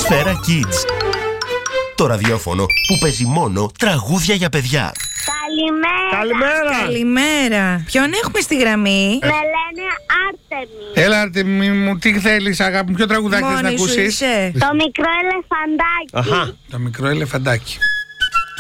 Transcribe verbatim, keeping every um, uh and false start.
Σφαίρα Kids. Το ραδιόφωνο που παίζει μόνο τραγούδια για παιδιά. Καλημέρα. Καλημέρα. Καλημέρα. Ποιον έχουμε στη γραμμή? Με λένε Άρτεμι. Έλα, Άρτεμι μου, τι θέλεις, αγάπη μου, ποιο τραγουδάκι θες να Μόνη σου ακούσεις? είσαι. Το μικρό ελεφαντάκι. Αχα, το μικρό ελεφαντάκι.